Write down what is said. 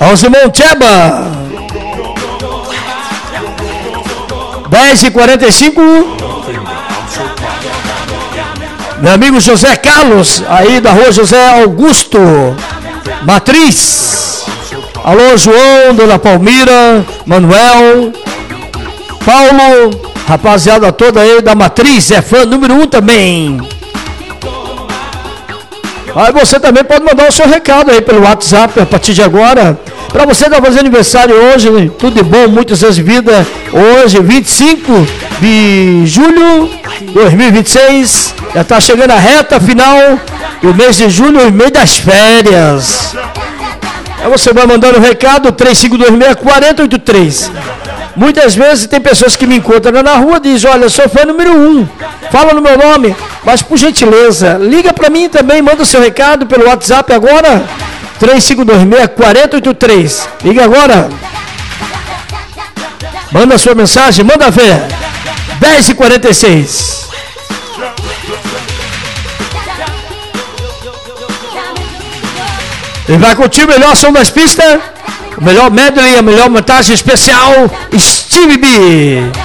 Alcimon Cheba. 10h45. Meu amigo José Carlos, aí da rua José Augusto, Matriz. Alô, João, Dona Palmira, Manuel, Paulo, rapaziada toda aí da Matriz, é fã número 1 também. Aí você também pode mandar o seu recado aí pelo WhatsApp a partir de agora. Para você que está fazendo aniversário hoje, tudo de bom, muitos anos de vida. Hoje, 25 de julho de 2026. Já está chegando a reta final do mês de julho, o mês das férias. Aí você vai mandando o recado, 3526-4083. Muitas vezes tem pessoas que me encontram na rua e dizem, olha, eu sou fã número 1, fala no meu nome, mas por gentileza, liga para mim também, manda o seu recado pelo WhatsApp agora, 3526-4083. Liga agora. Manda a sua mensagem, manda ver. 10h46. E vai curtir o melhor som das pistas, o melhor medley, a melhor montagem especial, Steve B.